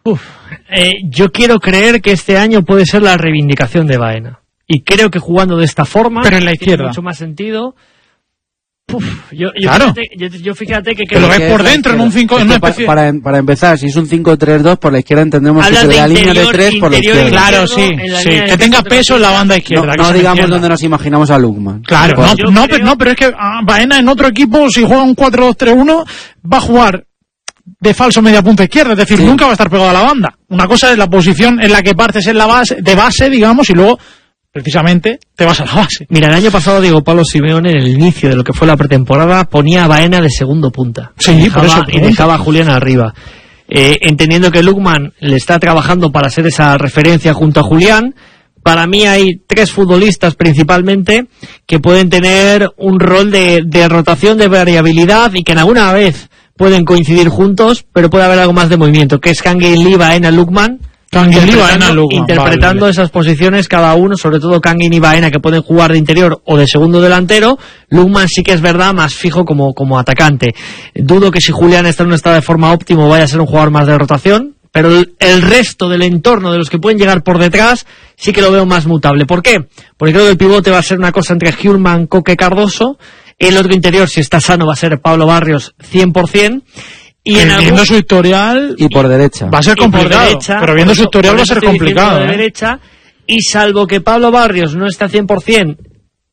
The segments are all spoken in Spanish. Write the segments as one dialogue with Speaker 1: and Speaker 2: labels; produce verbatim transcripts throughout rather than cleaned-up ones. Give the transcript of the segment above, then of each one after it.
Speaker 1: Uf, eh, yo quiero creer que este año puede ser la reivindicación de Baena. Y creo que jugando de esta forma...
Speaker 2: Pero en la izquierda.
Speaker 1: Tiene mucho más sentido... Uf, yo, yo,
Speaker 2: claro.
Speaker 1: fíjate, yo, yo fíjate que...
Speaker 2: que lo ves por dentro en un cinco...
Speaker 3: Es
Speaker 2: en una
Speaker 3: que
Speaker 2: especie...
Speaker 3: para, para empezar, si es un cinco tres dos, por la izquierda entendemos
Speaker 1: Hablas
Speaker 3: que se
Speaker 1: de
Speaker 3: la línea de
Speaker 1: interior,
Speaker 3: tres por la
Speaker 1: interior,
Speaker 3: izquierda.
Speaker 2: Claro,
Speaker 1: izquierdo,
Speaker 2: sí,
Speaker 1: en la
Speaker 2: sí.
Speaker 1: línea
Speaker 2: Que
Speaker 1: de
Speaker 2: tenga
Speaker 1: centro
Speaker 2: peso en la banda izquierda.
Speaker 3: No,
Speaker 2: que
Speaker 3: no
Speaker 2: se me
Speaker 3: digamos
Speaker 2: entienda.
Speaker 3: dónde nos imaginamos a Lukman.
Speaker 2: Claro,
Speaker 3: Pues,
Speaker 2: no,
Speaker 1: yo
Speaker 2: no,
Speaker 1: creo-
Speaker 2: pero, no, pero es que ah, Baena en otro equipo, si juega un cuatro dos tres uno, va a jugar de falso media punta izquierda, es decir,
Speaker 3: Sí.
Speaker 2: nunca va a estar pegado a la banda. Una cosa es la posición en la que partes en la base, de base, digamos, y luego, precisamente, te vas a la base.
Speaker 1: Mira, el año pasado Diego Pablo Simeone, en el inicio de lo que fue la pretemporada, ponía a Baena de segundo punta.
Speaker 2: Sí,
Speaker 1: y
Speaker 2: por
Speaker 1: dejaba,
Speaker 2: eso
Speaker 1: y
Speaker 2: pregunto.
Speaker 1: dejaba a Julián arriba. Eh, entendiendo que Lukman le está trabajando para ser esa referencia junto a Julián, para mí hay tres futbolistas principalmente que pueden tener un rol de, de rotación, de variabilidad y que en alguna vez pueden coincidir juntos, pero puede haber algo más de movimiento, que es Kangin Lee, Baena, Lukman.
Speaker 2: Kangin Lee,
Speaker 1: Interpretando-
Speaker 2: Baena, Lukman,
Speaker 1: interpretando
Speaker 2: vale.
Speaker 1: esas posiciones cada uno, sobre todo Kangin y Baena, que pueden jugar de interior o de segundo delantero. Lukman sí que es verdad más fijo como, como atacante. Dudo que si Julián está en un estado de forma óptimo vaya a ser un jugador más de rotación, pero el, el resto del entorno de los que pueden llegar por detrás sí que lo veo más mutable. ¿Por qué? Porque creo que el pivote va a ser una cosa entre Hjulman, Coque, Cardoso. El otro interior, si está sano, va a ser Pablo Barrios cien por ciento. Y
Speaker 2: Que
Speaker 1: en algún...
Speaker 2: viendo su historial,
Speaker 3: y por derecha.
Speaker 2: va a ser
Speaker 1: y por
Speaker 2: complicado.
Speaker 1: derecha,
Speaker 2: pero viendo
Speaker 1: por
Speaker 2: su
Speaker 1: eso-
Speaker 2: historial
Speaker 1: por
Speaker 2: va a
Speaker 1: eso
Speaker 2: ser
Speaker 1: estoy diciendo
Speaker 2: complicado.
Speaker 1: de
Speaker 2: ¿eh?
Speaker 1: derecha, y salvo que Pablo Barrios no está cien por ciento,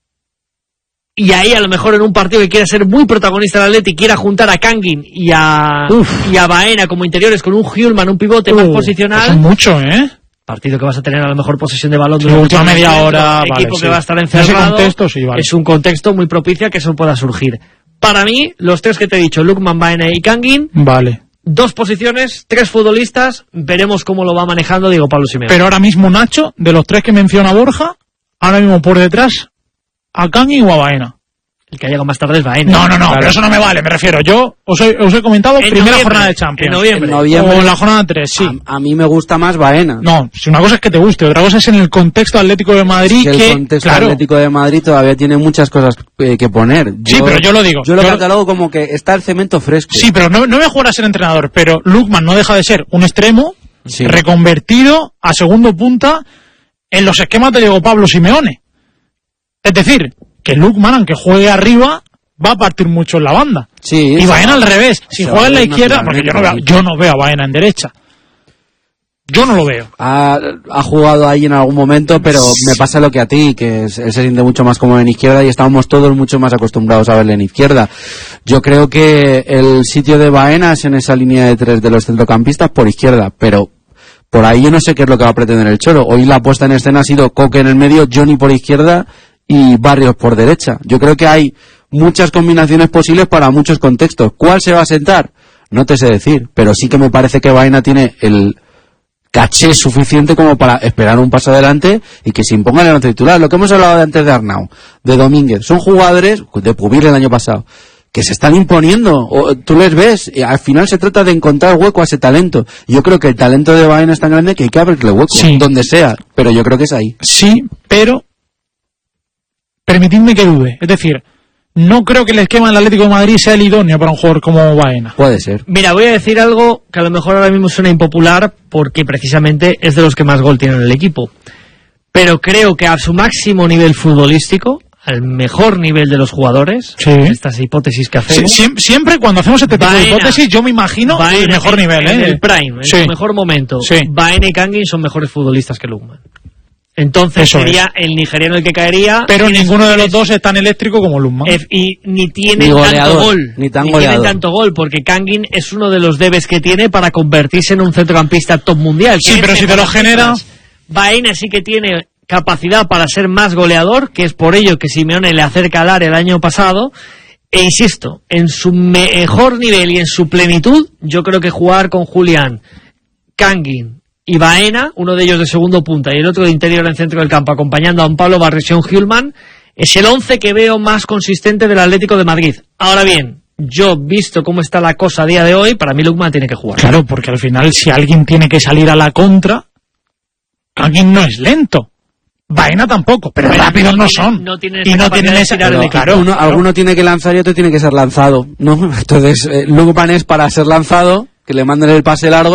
Speaker 1: y ahí a lo mejor en un partido que quiera ser muy protagonista del Atleti, quiera juntar a Kangin y a, y a Baena como interiores con un Hjulman, un pivote más
Speaker 2: Uh,
Speaker 1: posicional,
Speaker 2: pues son mucho, ¿eh?
Speaker 1: partido que vas a tener a lo mejor posesión de balón
Speaker 2: Sí,
Speaker 1: durante
Speaker 2: última
Speaker 1: un
Speaker 2: media
Speaker 1: momento,
Speaker 2: hora,
Speaker 1: equipo
Speaker 2: vale,
Speaker 1: que
Speaker 2: sí.
Speaker 1: va a estar
Speaker 2: En ese
Speaker 1: encerrado,
Speaker 2: contexto, sí, vale.
Speaker 1: es un contexto muy propicio a que eso pueda surgir. Para mí, los tres que te he dicho, Lukman, Baena y Kangin,
Speaker 2: Vale.
Speaker 1: dos posiciones, tres futbolistas, veremos cómo lo va manejando Diego Pablo Simeone.
Speaker 2: Pero ahora mismo, Nacho, de los tres que menciona Borja, ahora mismo por detrás, a Kangin o a Baena.
Speaker 1: El que ha llegado más tarde es Baena.
Speaker 2: No, no, no,
Speaker 1: Claro.
Speaker 2: pero eso no me vale, me refiero. Yo os he, os he comentado
Speaker 1: En
Speaker 2: primera
Speaker 1: noviembre,
Speaker 2: jornada de Champions.
Speaker 1: en noviembre.
Speaker 3: En noviembre.
Speaker 2: O la jornada tres, sí.
Speaker 3: A, a mí me gusta más Baena.
Speaker 2: No, si una cosa es que te guste, otra cosa es en el contexto Atlético de Madrid
Speaker 3: que el
Speaker 2: que,
Speaker 3: contexto
Speaker 2: claro,
Speaker 3: Atlético de Madrid todavía tiene muchas cosas eh, que poner.
Speaker 2: Sí, pero yo lo digo.
Speaker 3: Yo lo
Speaker 2: Yo-
Speaker 3: catalogo como que está el cemento fresco.
Speaker 2: sí, pero no, no voy a jugar a ser entrenador, pero Lukman no deja de ser un extremo
Speaker 3: Sí.
Speaker 2: reconvertido a segundo punta en los esquemas de Diego Pablo Simeone. Es decir, que Lukman, aunque juegue arriba, va a partir mucho en la banda.
Speaker 3: Sí,
Speaker 2: Y
Speaker 3: se
Speaker 2: Baena
Speaker 3: va-
Speaker 2: al revés. Si
Speaker 3: se
Speaker 2: juega en
Speaker 3: va
Speaker 2: la izquierda, porque yo no, veo,
Speaker 3: naturalmente.
Speaker 2: yo no veo a Baena en derecha. Yo no lo veo.
Speaker 3: Ha, ha jugado ahí en algún momento, pero me pasa lo que a ti, que es- él se siente mucho más cómodo en izquierda y estamos todos mucho más acostumbrados a verle en izquierda. Yo creo que el sitio de Baena es en esa línea de tres de los centrocampistas por izquierda, pero por ahí yo no sé qué es lo que va a pretender el Cholo. Hoy la puesta en escena ha sido Coque en el medio, Johnny por izquierda y Barrios por derecha. Yo creo que hay muchas combinaciones posibles para muchos contextos. ¿Cuál se va a sentar? No te sé decir, pero sí que me parece que Baena tiene el caché suficiente como para esperar un paso adelante y que se imponga en el once titular. Lo que hemos hablado de antes de Arnau, de Domínguez, son jugadores de Pubil el año pasado que se están imponiendo, o, tú les ves, y al final se trata de encontrar hueco a ese talento. Yo creo que el talento de Baena es tan grande que hay que abrirle hueco,
Speaker 2: Sí.
Speaker 3: donde sea, pero yo creo que es ahí.
Speaker 2: Sí, pero permitidme que dude. Es decir, no creo que el esquema del Atlético de Madrid sea el idóneo para un jugador como Baena.
Speaker 3: Puede ser.
Speaker 1: Mira, voy a decir algo que a lo mejor ahora mismo suena impopular porque precisamente es de los que más gol tienen en el equipo. Pero creo que a su máximo nivel futbolístico, al mejor nivel de los jugadores,
Speaker 2: Sí.
Speaker 1: estas hipótesis que
Speaker 2: Sí,
Speaker 1: hacemos,
Speaker 2: siem- siempre cuando hacemos este tipo de
Speaker 1: Baena-
Speaker 2: hipótesis, yo me imagino
Speaker 1: Baena
Speaker 2: el mejor
Speaker 1: en-
Speaker 2: nivel,
Speaker 1: en
Speaker 2: ¿eh?
Speaker 1: el prime, en
Speaker 2: Sí.
Speaker 1: su mejor momento,
Speaker 2: Sí.
Speaker 1: Baena y Kangin son mejores futbolistas que Lukman. Entonces
Speaker 2: Eso
Speaker 1: sería el nigeriano el que caería.
Speaker 2: Pero
Speaker 1: Tienes-
Speaker 2: ninguno de los
Speaker 1: tienes-
Speaker 2: dos es tan eléctrico como Lukman.
Speaker 1: Ef- y ni tiene
Speaker 3: Ni
Speaker 1: tanto
Speaker 3: goleador,
Speaker 1: gol,
Speaker 3: ni tan
Speaker 1: tiene
Speaker 3: goleador.
Speaker 1: tanto gol, porque Kangin es uno de los debes que tiene para convertirse en un centrocampista top mundial.
Speaker 2: Sí,
Speaker 1: Que
Speaker 2: pero
Speaker 1: es
Speaker 2: si te lo
Speaker 1: buenas
Speaker 2: genera-
Speaker 1: cosas. Baena sí que tiene capacidad para ser más goleador, que es por ello que Simeone le acerca al área el año pasado. E insisto, en su mejor nivel y en su plenitud, yo creo que jugar con Julián, Kangin y Baena, uno de ellos de segundo punta y el otro de interior en centro del campo, acompañando a un Pablo Barrios y a un Hjulman, es el once que veo más consistente del Atlético de Madrid. Ahora bien, yo, visto cómo está la cosa a día de hoy, para mí Lukman tiene que jugar.
Speaker 2: Claro, porque al final si alguien tiene que salir a la contra, alguien no es lento. Baena tampoco, pero
Speaker 1: Baena
Speaker 2: rápidos
Speaker 1: no
Speaker 2: no
Speaker 1: tiene-
Speaker 2: son.
Speaker 1: no tiene
Speaker 2: y
Speaker 1: esa
Speaker 2: no
Speaker 1: capacidad
Speaker 2: tienen
Speaker 1: de
Speaker 2: esa...
Speaker 1: tirar el
Speaker 2: Pero,
Speaker 1: equipo.
Speaker 2: claro,
Speaker 3: uno,
Speaker 2: claro.
Speaker 3: alguno tiene que lanzar y otro tiene que ser lanzado, ¿no? Entonces, eh, Lukman es para ser lanzado, que le manden el pase largo.